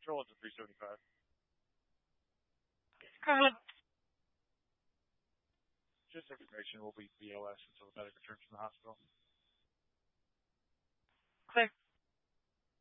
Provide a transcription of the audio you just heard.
Roll into 375. Good. Just information will be BLS until the medic returns from the hospital. Clear.